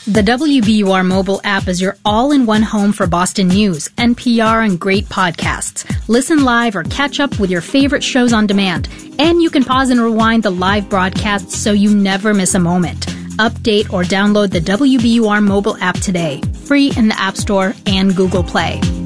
The WBUR mobile app is your all-in-one home for Boston news, NPR, and great podcasts. Listen live or catch up with your favorite shows on demand. And you can pause and rewind the live broadcasts so you never miss a moment. Update or download the WBUR mobile app today, free in the App Store and Google Play.